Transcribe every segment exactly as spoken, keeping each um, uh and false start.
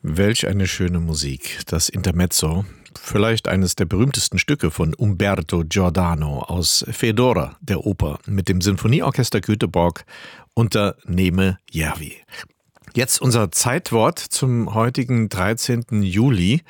Welch eine schöne Musik, das Intermezzo, vielleicht eines der berühmtesten Stücke von Umberto Giordano aus Fedora, der Oper, mit dem Sinfonieorchester Göteborg unter Neeme Järvi. Jetzt unser Zeitwort zum heutigen dreizehnten Juli.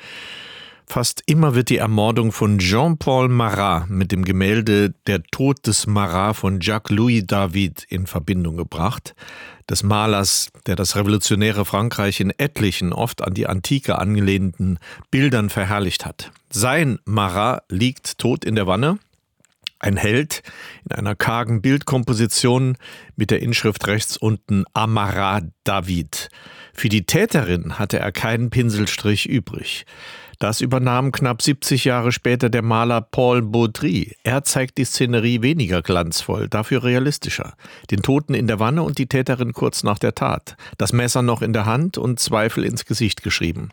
Fast immer wird die Ermordung von Jean-Paul Marat mit dem Gemälde Der Tod des Marat von Jacques-Louis David in Verbindung gebracht. Des Malers, der das revolutionäre Frankreich in etlichen, oft an die Antike angelehnten Bildern verherrlicht hat. Sein Marat liegt tot in der Wanne. Ein Held in einer kargen Bildkomposition mit der Inschrift rechts unten A Marat David. Für die Täterin hatte er keinen Pinselstrich übrig. Das übernahm knapp siebzig Jahre später der Maler Paul Baudry. Er zeigt die Szenerie weniger glanzvoll, dafür realistischer. Den Toten in der Wanne und die Täterin kurz nach der Tat. Das Messer noch in der Hand und Zweifel ins Gesicht geschrieben.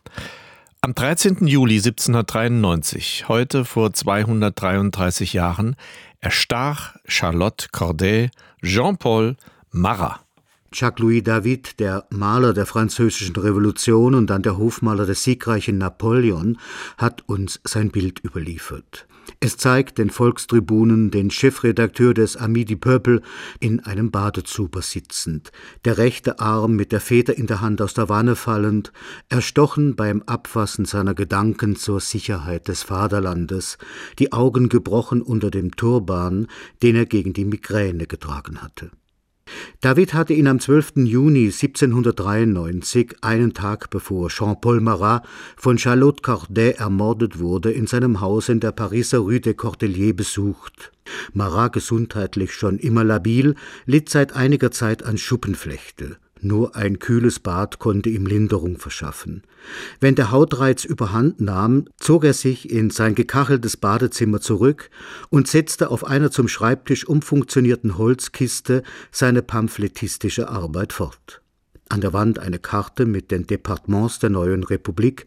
Am dreizehnten Juli siebzehnhundertdreiundneunzig, heute vor zweihundertdreiunddreißig Jahren, erstach Charlotte Corday Jean-Paul Marat. Jacques-Louis David, der Maler der Französischen Revolution und dann der Hofmaler des siegreichen Napoleon, hat uns sein Bild überliefert. Es zeigt den Volkstribunen, den Chefredakteur des Ami du Peuple, in einem Badezuber sitzend, der rechte Arm mit der Feder in der Hand aus der Wanne fallend, erstochen beim Abfassen seiner Gedanken zur Sicherheit des Vaterlandes, die Augen gebrochen unter dem Turban, den er gegen die Migräne getragen hatte. David hatte ihn am zwölften Juni siebzehnhundertdreiundneunzig, einen Tag bevor Jean-Paul Marat von Charlotte Corday ermordet wurde, in seinem Haus in der Pariser Rue des Cordeliers besucht. Marat, gesundheitlich schon immer labil, litt seit einiger Zeit an Schuppenflechte. Nur ein kühles Bad konnte ihm Linderung verschaffen. Wenn der Hautreiz überhand nahm, zog er sich in sein gekacheltes Badezimmer zurück und setzte auf einer zum Schreibtisch umfunktionierten Holzkiste seine pamphletistische Arbeit fort. An der Wand eine Karte mit den Departements der neuen Republik,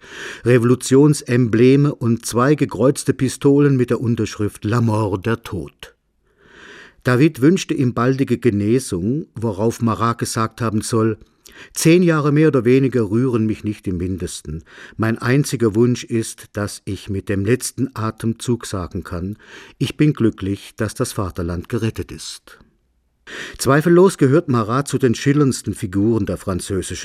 Revolutionsembleme und zwei gekreuzte Pistolen mit der Unterschrift La Mort, der Tod. David wünschte ihm baldige Genesung, worauf Marat gesagt haben soll: Zehn Jahre mehr oder weniger rühren mich nicht im Mindesten. Mein einziger Wunsch ist, dass ich mit dem letzten Atemzug sagen kann: Ich bin glücklich, dass das Vaterland gerettet ist. Zweifellos gehört Marat zu den schillerndsten Figuren der französischen